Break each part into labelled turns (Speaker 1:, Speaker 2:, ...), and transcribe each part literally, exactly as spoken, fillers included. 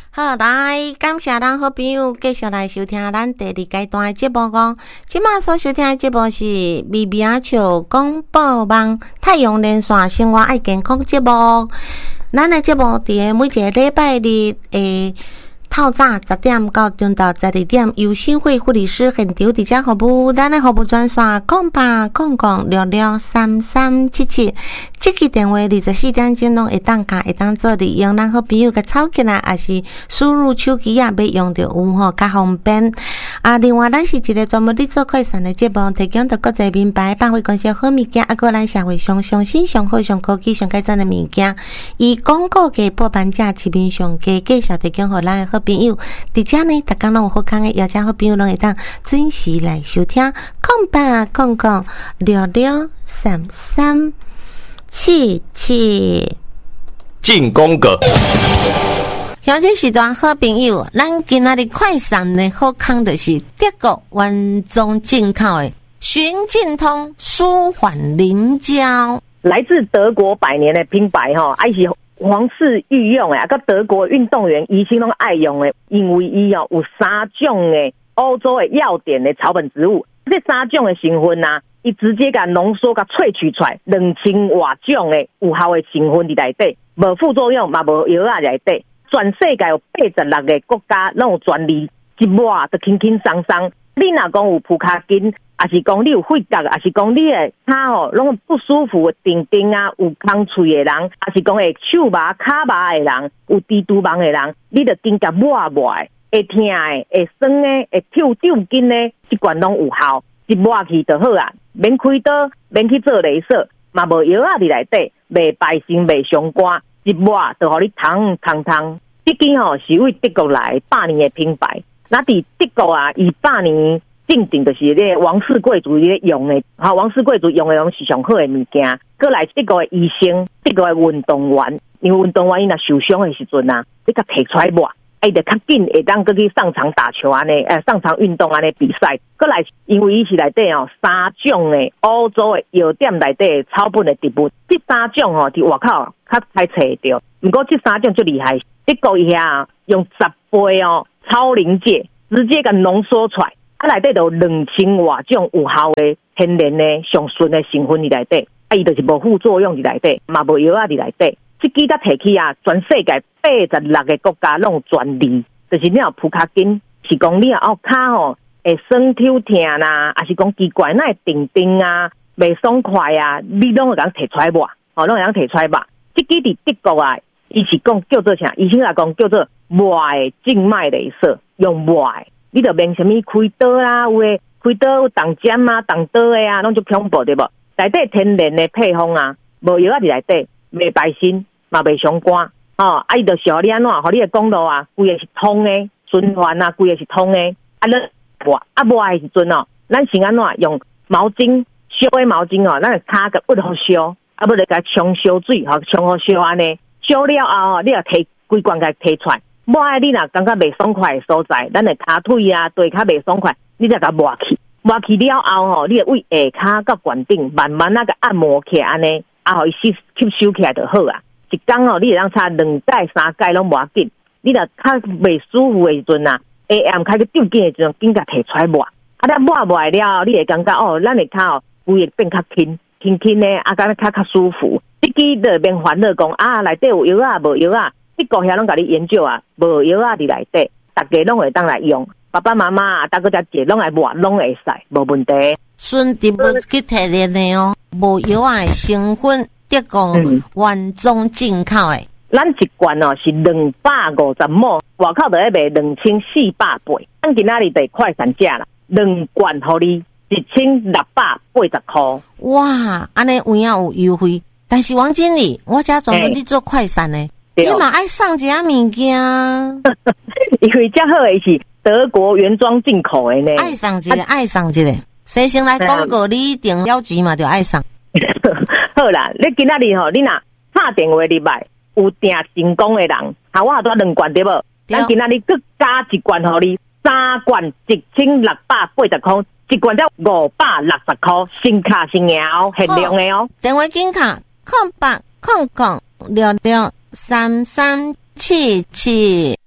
Speaker 1: 好，来感谢咱好朋友继续来收听咱第二阶段的节目讲。即马所收听的节目是微微笑广播网太阳连线生活爱健康节目。咱的节目伫每一个礼拜日诶透早十点到中到十二点，由新会护理师现场伫遮服务。咱的服务专线空八空空六六三三七七，这个电话二十四点钟拢会当卡，会当做利用咱好朋友甲抄起来，也是输入手机啊，要用着有吼较方便。啊，另外咱是一个专门伫做快闪的节目，提供着国际名牌百货公司好物件，啊，个咱社会上上新、上好、上高级、上改善的物件，以广告价破半价，市面上价介绍提供互咱的好朋友。伫遮呢，逐工拢有好康的，邀请好朋友拢会当准时来收听。空八空空六六三三七七，
Speaker 2: 进攻个。
Speaker 1: 乡亲时段好朋友，咱今仔日快闪的好康就是德国原装进口的循劲通舒缓凝胶，
Speaker 3: 来自德国百年的品牌吼，啊是皇室御用诶，啊，个德国运动员医生拢爱用诶，因为伊哦有三种诶欧洲诶要点的草本植物，这三种诶成分啊，伊直接甲浓缩甲萃取出来，两千外种诶有效诶成分伫内底，无副作用嘛无药啊内底，全世界有八十六个国家拢有专利，一抹都轻轻松松。你若讲有扑卡筋，还是讲你有血角，还是讲你的骹吼拢不舒服、叮叮啊，有空喙的人，还是讲会手麻、骹麻的人，有低度盲的人，你着紧甲抹抹的，会痛的、会酸的、会抽抽筋的，即款拢有效，一抹去就好啊，免开刀，免去做雷射，嘛无药啊伫内底，袂败心、袂伤肝，一抹就互你通通通。这间吼是为德国来百年的品牌。那伫德国啊，伊百年定定就是咧王室贵族咧用的，哈，王室贵族用的拢是上好的物件。过来德国的医生、德国的运动员，因为运动员伊若受伤的时阵啊，你甲摕出来抹，伊就较紧会当搁去上场打球安尼，呃，上场运动安尼比赛。过来，因为伊是内底哦三种的欧洲的药店内底草本的植物，这三种哦伫外口较歹找着，不过这三种最厉害，德国伊遐用十倍哦。超临界直接甲浓缩出来，啊内底就两千外种有效的天然的上纯的成分伫内底，啊伊就是无副作用伫内底，嘛无药啊伫内底。这支甲摕起啊，全世界八十六个国家拢有专利，就是你有扑卡筋，是讲你哦骹吼会酸抽痛啦，还是讲奇怪那会叮叮啊，袂爽快啊，你拢会甲摕出来抹，吼拢会甲摕出来抹。这支伫德国啊，伊是讲叫做啥？医生来讲叫做。抹的静脉雷射用抹的，你就免什么开刀啦，有诶开刀有动针啊、动刀的啊，拢就恐怖对无？内底天然的配方啊，无药啊伫内底，袂败心，嘛袂伤肝，哦，啊伊就是互你安怎，互你的公路啊，规个是通的，循环啊，规个是通的，啊你抹啊抹的时阵哦，咱先安怎用毛巾烧的毛巾哦，咱个骹甲屈好烧，啊不就甲冲烧水，吼冲好烧安尼，烧了后哦，你啊摕规罐甲摕出来。抹啊！你若感觉袂爽快的所在，咱的骹腿啊、腿骹袂爽快，你再甲抹去，抹去了后吼，你为下骹到悬顶慢慢那个按摩起来安尼，啊，互伊吸吸收起来就好啊。一工吼，你会当擦两盖三盖拢无要紧。你若较袂舒服的时阵啊，下暗开去丢紧的时阵，紧甲摕出来抹。啊，你抹抹了，你会感觉哦，咱的骹哦，规个变较轻，轻轻的，啊，感觉较较舒服。这支就免烦恼讲啊，内底有药啊，无药啊。德国遐拢甲你研究啊，无药啊伫内底，大家拢会当来用。爸爸妈妈啊，大个只姐拢来抹，拢会使，无问题。
Speaker 1: 纯植物去提炼的哦，无药啊的成分，德国原装进口的。
Speaker 3: 咱一罐哦是两百五十毫，外口就要卖两千四百八。咱今仔日得快闪价啦，两罐互你一千六百八十块。
Speaker 1: 哇，安尼有影有优惠，但是王经理，我家专门伫做快闪的。你嘛爱送一下物件，
Speaker 3: 因为这好的是德国原装进口的呢。
Speaker 1: 爱送一个，爱送一个，谁先来广告你一定了钱嘛，就爱送。
Speaker 3: 好啦，你今仔日吼，你若打电话入来，有订成功的人，啊，我多两罐对无？咱今仔日佮加一罐互你，三罐一千六百八十块，一罐才五百六十块，新卡新摇，限量的哦。
Speaker 1: 电话紧卡空八空空六六。三三七七，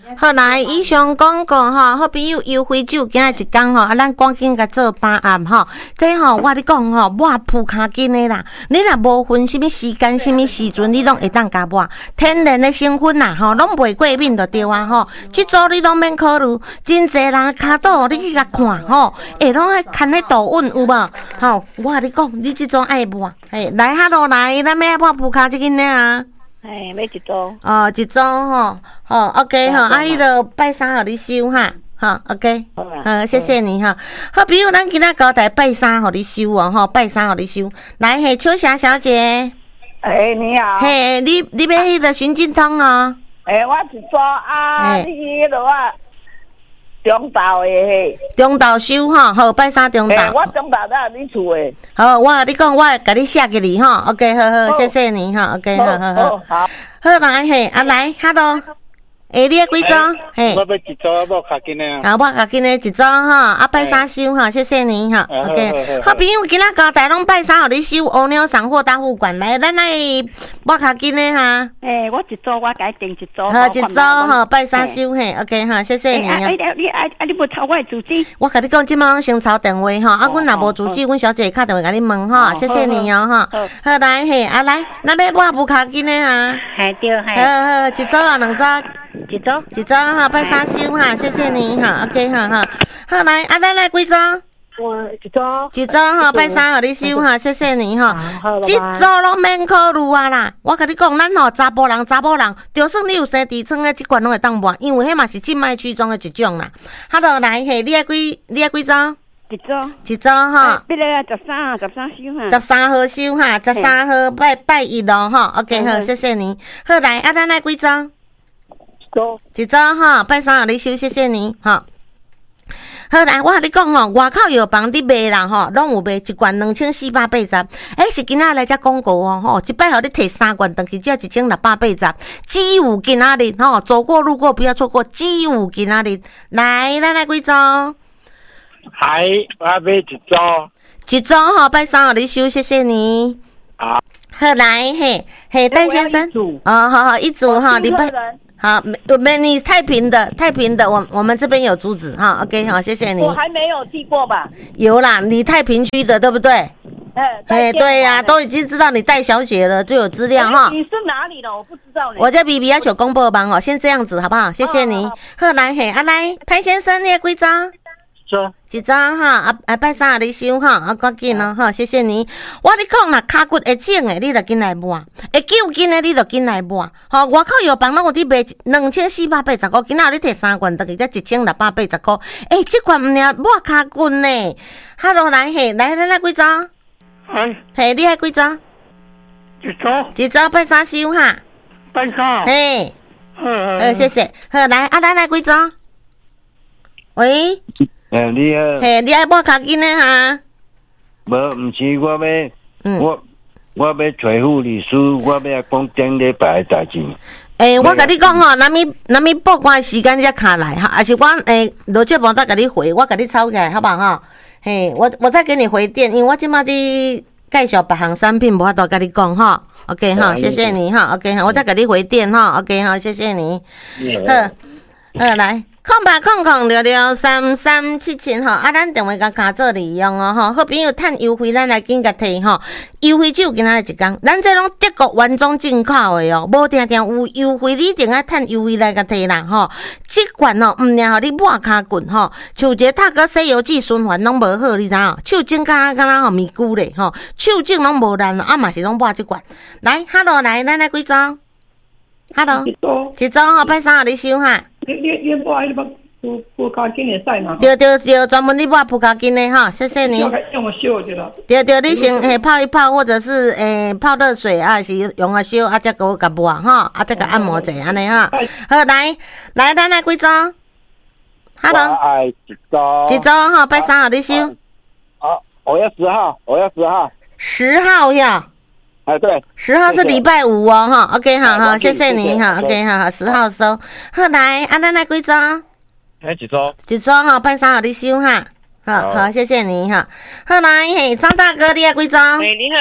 Speaker 1: 好来，以上广告吼，好朋友优惠酒今仔一工吼，啊，咱赶紧甲做把案吼。这吼，我咧讲吼，抹铺骹筋的啦，你若无分什么时间、什么时阵，你拢会当甲抹。天然的成分啦，吼，拢袂过敏就对啊吼。即组你拢免考虑，真侪人骹倒你去甲看吼，会拢爱牵咧度稳有无？吼，我甲你讲，你即种爱抹，嘿，来哈落来，咱要抹铺骹即间啊。
Speaker 4: 哎，要一组。
Speaker 1: 哦，一组吼，好 ，OK 吼，啊，伊就拜三互你收哈，好 ，OK，好，谢谢你哈。好，比如咱今仔交代拜三互你收哦，吼，拜三互你收。来，嘿，秋霞小姐，
Speaker 4: 哎，你好。
Speaker 1: 嘿，你你要迄个寻金通哦。
Speaker 4: 哎，我一组啊，你迄落啊，中昼的嘿。
Speaker 1: 中昼收吼，好，拜三中昼。
Speaker 4: 我中昼在你厝诶。
Speaker 1: 好，我你讲，我甲你写给你吼 ，OK， 好好，谢谢你哈 ，OK， 好好好，
Speaker 4: 好，
Speaker 1: 好来嘿，啊来，Hello。诶，你诶几组？嘿，
Speaker 5: 我要一组啊，无卡紧诶。
Speaker 1: 啊，我甲今日一组哈，啊拜三收哈，谢谢你哈。OK， 好朋友，今仔交代拢拜三互你收乌鸟送货大户馆来，咱来我卡紧诶哈。
Speaker 4: 诶，我一组我甲订一组。
Speaker 1: 好，一组吼，拜三收嘿 ，OK 哈，谢谢你啊。
Speaker 4: 哎，你啊啊，你无抄我诶主机？
Speaker 1: 我甲你讲，即摆拢先抄电话吼，啊，阮若无主机，阮小姐敲电话甲你问吼，谢谢你哦哈。好来嘿，啊来，咱要我无卡紧诶哈。
Speaker 4: 系对，系。
Speaker 1: 好好，一组啊，两组。
Speaker 4: 一组，
Speaker 1: 一组哈，拜三收哈，谢谢你哈 ，OK 哈哈，好来，啊，咱来几组？
Speaker 4: 我一组，
Speaker 1: 一组哈，拜三互你收哈，谢谢你哈。一组拢免考虑啊啦，我甲你讲，咱吼查甫人，查某人，就算你有生痔疮诶，即款拢会当抹，因为迄嘛是静脉曲张诶一种啦。好落来嘿，你爱几？你爱几组？
Speaker 4: 一组，
Speaker 1: 一组哈。
Speaker 4: 迄个十三啊，十三收哈。
Speaker 1: 十三号收哈，十三号拜拜一咯哈，OK 好，谢谢你。好来，啊，咱来几组？一组哈，拜三互你收，谢谢你哈。好来，我甲你讲吼，外口药房伫卖啦吼，拢有卖一罐两千四百八十，哎是今仔来只广告哦吼，一摆互你摕三罐，等去只一千六百八十，只有今仔日吼，走过路过不要错过，只有今仔日。来，咱来几组？
Speaker 5: 还我要一组。
Speaker 1: 一组吼，拜三互你收，谢谢你。
Speaker 5: 好。
Speaker 1: 好来，嘿嘿，戴先生，哦，好好一组哈，礼拜。好，没没你太平的，太平的，我我们这边有竹子哈 ，OK， 好，谢谢你。
Speaker 4: 我还没有寄过吧？
Speaker 1: 有啦，你太平区的对不对？
Speaker 4: 哎，
Speaker 1: 哎，对呀、啊，都已经知道你戴小姐了，就有资料哈。
Speaker 4: 你是哪里的？我不知道呢。
Speaker 1: 我在 B B 要求公布帮哦，先这样子好不好？谢谢你。好来嘿，啊来，潘先生，你几张？
Speaker 5: 说
Speaker 1: 一张哈，啊啊拜三你收哈，啊赶紧哦哈，谢谢你。我你讲啦，骹骨会肿的，你就紧来抹；会揪筋的，你就紧来抹。吼，外口药房拢有伫卖两千四百八十块，今仔你摕三罐，等于才一千六百八十块。诶、欸，这罐毋了抹骹骨呢。哈喽，来嘿，来来来几张？
Speaker 5: 哎，
Speaker 1: 嘿，你还几张？
Speaker 5: 一组。
Speaker 1: 一组拜三收哈。
Speaker 5: 拜三。
Speaker 1: 嘿，
Speaker 5: 嗯
Speaker 1: 呃，谢谢。好，来啊，咱来几张？喂。
Speaker 5: 诶，你好。
Speaker 1: 嘿，你爱抹骹筋的哈？
Speaker 5: 无，毋是我要，
Speaker 1: 嗯、
Speaker 5: 我我要找护理师，我要讲顶礼拜的代志。
Speaker 1: 诶、欸，我甲你讲吼，咱咪咱咪报关时间才卡来哈，还是我诶罗节目再甲你回，我甲你抄起来好不好哈？嘿，我我再给你回电，因为我即马伫介绍别项产品，无法度甲你讲哈。OK 哈，谢谢你哈。OK 哈，我再甲你回电哈。OK 哈，谢谢你。好，好来。空八空空六六三三七七吼，啊，咱电话甲卡做利用哦吼，好朋友趁优惠，咱来紧甲摕吼，优惠只有今仔日一工，咱这拢德国原装进口的哦，无定定有优惠，你一定要趁优惠来甲摕啦吼。即款哦，毋然互你抹骹棍吼，像一个塔克西油剂循环拢无好，你知影？手指甲敢若吼咪久咧吼，手指拢无烂，啊嘛是拢抹即款。来，哈喽，来，咱来几张？哈喽，一张吼，拜三互你收哈。
Speaker 6: 你你你抹迄个铺铺骹筋会使嘛？
Speaker 1: 对对对，专门你抹铺骹筋的哈，谢谢你。
Speaker 6: 用个烧就了。
Speaker 1: 对对，你先诶泡一泡，或者是诶泡热水啊，是用个烧啊，再给我甲抹哈，啊再给按摩者安尼哈。好，来来，咱来几张 ？Hello，
Speaker 5: 爱一组。
Speaker 1: 一张哈，拜三号你收。
Speaker 5: 好，我要十号，我要十号。
Speaker 1: 十号呀。
Speaker 5: 哎，对，
Speaker 1: 十号是礼拜五哦，哈 ，OK， 好好，谢谢你哈 ，OK， 好好，十号收，好来，啊，咱来几张？
Speaker 5: 哎，几组？
Speaker 1: 一张哈，拜三号你收哈，好好，谢谢你哈，好来，嘿，张大哥，你要几张？
Speaker 4: 哎，你好，那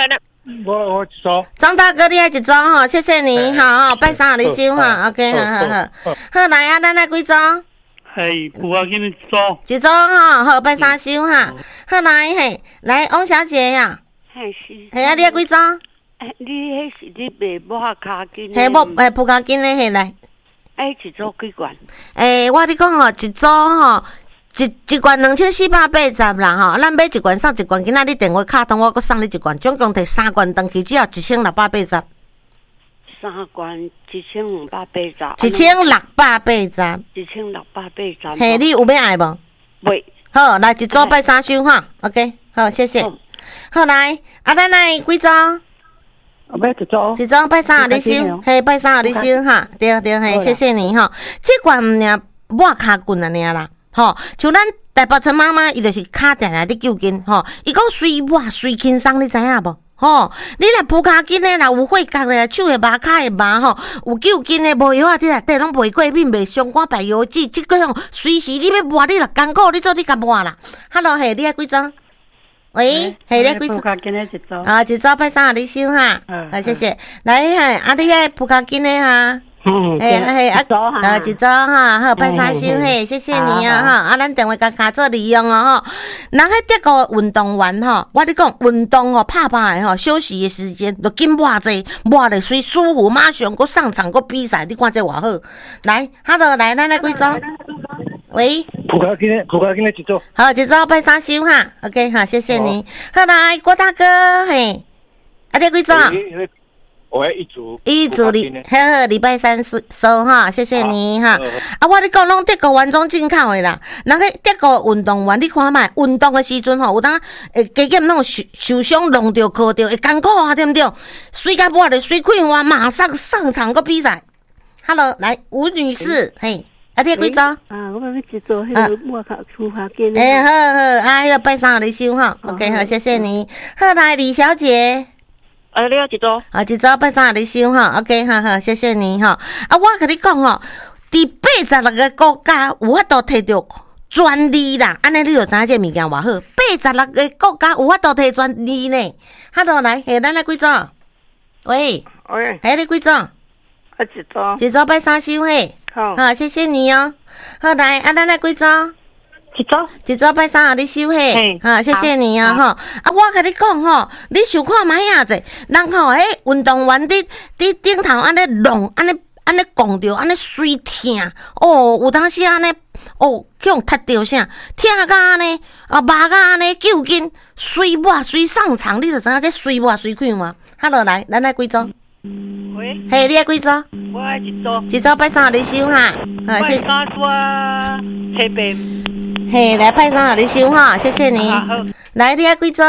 Speaker 5: 我我一组。
Speaker 1: 张大哥，你爱一组吼，谢谢你，好吼，拜三你收哈 ，OK， 好好好，好来啊，咱来几组？
Speaker 7: 嘿，有啊，给你组。
Speaker 1: 一组吼，好，拜三收哈，好来嘿，来王小姐呀，
Speaker 8: 嘿是。
Speaker 1: 嘿啊，你爱几组？
Speaker 8: 哎，你迄是你卖抹卡筋？
Speaker 1: 嘿，抹诶，铺卡筋咧，嘿来。
Speaker 8: 哎，一组几罐？
Speaker 1: 诶，我你讲吼，一组吼。一一罐两千四百八十啦吼，咱买一罐送一罐，今仔日电话卡通我阁送你一罐，总共摕三罐登去，只要一千六百八十。
Speaker 8: 三罐一千五百八十。
Speaker 1: 一千六百八十。
Speaker 8: 一千六百八十。
Speaker 1: 嘿，你有要爱无？
Speaker 8: 袂。
Speaker 1: 好，来一组拜三收哈 ，OK， 好，谢谢。好来，啊，咱来几组？
Speaker 6: 我要一组。
Speaker 1: 一组拜三互你收，嘿，拜三互你收哈，对对嘿，谢谢你哈。这罐尔抹卡棍啊尔啦。吼，像咱台北陈妈妈，伊就是卡定定伫救筋，吼，伊讲随抹随轻松，你知影无？吼，你若铺骹筋诶，若有血角诶，手会麻，骹会麻，吼，有救筋诶，无药啊，你内底拢袂过敏，袂伤肝排油脂，即个种随时你要抹，你若艰苦，你做你甲抹啦。Hello， 嘿，你爱几组？喂，嘿，你爱几组？
Speaker 6: 铺骹筋诶一组。
Speaker 1: 啊，一组拜三互你收哈，好，谢谢。来，嘿，啊，你爱铺骹筋诶哈？
Speaker 6: 嗯，
Speaker 1: 嘿，嘿，啊，
Speaker 6: 啊，
Speaker 1: 一组哈，好，拜三收嘿，谢谢你啊，哈，啊，咱电话甲卡做利用哦，吼，人迄德国运动员吼，我咧讲运动哦，拍拍的吼，休息的时间就紧抹者，抹咧水舒服，马上搁上场搁比赛，你看这偌好。来 ，Hello， 来，咱来几组？喂，
Speaker 5: 铺卡筋，铺卡筋的一组。
Speaker 1: 好，一组拜三收哈 ，OK， 好，谢谢你。好来，郭大哥，嘿，啊，你几组？
Speaker 5: 我要一组，
Speaker 1: 一组礼，好好，礼拜三收收哈，谢谢你哈。啊，我你讲拢德国原装进口的啦，人迄德国运动员，你看觅运动的时阵吼，有当会加减那种受受伤、弄着、磕着，会艰苦啊，对不对？水甲抹咧，水开完马上上场个比赛。Hello， 来吴女士，嘿，啊，你几组？
Speaker 8: 啊，我要一组迄个抹卡粗卡筋。
Speaker 1: 哎，好好，啊，要拜三你收哈 ，OK， 好，谢谢你。好来，李小姐。
Speaker 4: 呃，你要一组？
Speaker 1: 啊，一组拜三你收哈 ，OK， 好好，谢谢你哈。啊，我甲你讲哦，伫八十六个国家有法度摕到专利啦，安尼你就知影这物件偌好。八十六个国家有法度摕专利呢。Hello， 来，嘿，咱来几组？喂，
Speaker 4: 喂，
Speaker 1: 嘿，你几组？
Speaker 4: 啊，一组。
Speaker 1: 一组拜三收嘿。
Speaker 4: 好，
Speaker 1: 好，谢谢你哦。好来，啊，咱来几组？
Speaker 4: 一组，
Speaker 1: 一组拜三互你收嘿，好，谢谢你啊吼。啊，我甲你讲吼，你想看卖影者，人吼，迄运动员伫伫顶头安尼弄，安尼安尼讲着，安尼水疼，哦，有当时安尼，哦，去互踢着啥，疼甲安尼，啊，麻甲安尼救筋，水抹水上场，你就知影这水抹水开嘛。Hello， 来，咱来几组？
Speaker 4: 喂，
Speaker 1: 嘿，你爱几组？
Speaker 4: 我爱一组。
Speaker 1: 一组拜三互你收哈，好，谢谢。
Speaker 4: 拜三我七百。
Speaker 1: 嘿，来拜三互你收哈，谢谢你。来，你爱几组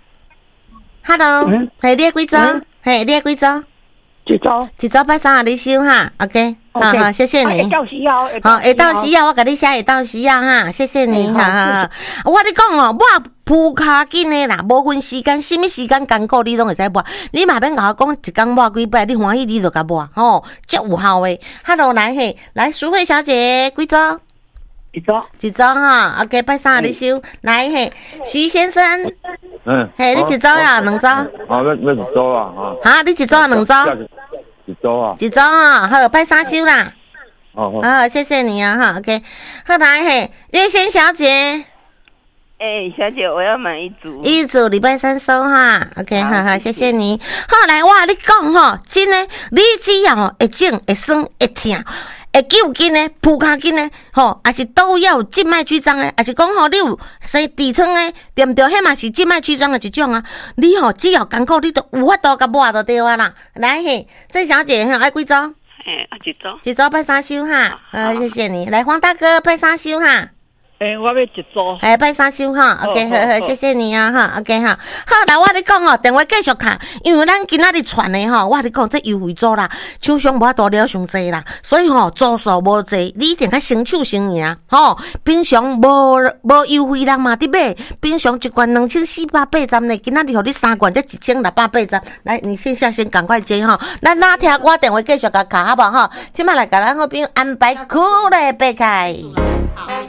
Speaker 1: ？Hello， 嘿，你爱几组？嘿，你爱几组？
Speaker 6: 一组。
Speaker 1: 一组拜三互你收哈 ，OK， 好好，谢谢你。
Speaker 6: 会到时啊，
Speaker 1: 好，会到时啊，我甲你写会到时啊哈，谢谢你，哈哈。我你讲哦，抹铺骹筋的啦，无分时间，什么时间艰苦你拢会使抹。你嘛免甲我讲一工抹几摆，你欢喜你就甲抹，吼，足有效的。Hello， 来嘿，来淑慧小姐几组？
Speaker 6: 一组。
Speaker 1: 一组哈 ，OK， 拜三互你收。来嘿，徐先生，
Speaker 5: 嗯，
Speaker 1: 嘿，你一组呀，两组？
Speaker 5: 啊，要要一组啊，啊。
Speaker 1: 哈，你一组啊，两组？
Speaker 5: 一组啊。
Speaker 1: 一组啊，好，拜三收啦。
Speaker 5: 哦
Speaker 1: 好，谢谢你啊哈 ，OK， 好来嘿，月仙小姐。
Speaker 4: 哎，小姐，我要买一组。
Speaker 1: 一组礼拜三收哈 ，OK， 好好，谢谢你。好来，我你讲吼，真诶，你只要会整、会酸、会疼、会救筋诶，铺骹筋诶，吼，也是都要有静脉曲张诶，也是讲吼，你有生痔疮诶，对毋对？迄嘛是静脉曲张诶一种啊。你吼只要艰苦，你都有法度甲抹就对啊啦。来嘿，郑小姐吼爱几组？
Speaker 4: 哎，一组。
Speaker 1: 一组拜三收哈，呃，谢谢你。来，黄大哥拜三收哈。
Speaker 6: 诶，我要一组。
Speaker 1: 哎，拜三收哈 ，OK， 好好，谢谢你啊哈 ，OK 哈。好，来我你讲哦，电话继续卡，因为咱今仔日传的吼，我你讲这优惠组啦，厂商无法度了伤济啦，所以吼组数无济，你一定较先手先赢吼。平常无无优惠人嘛伫买，平常一罐两千四百八十呢，今仔日互你三罐才一千六百八十。来，你线下先赶快接吼，咱哪听我电话继续甲卡好不好？即摆来甲咱好朋友安排苦嘞，白开。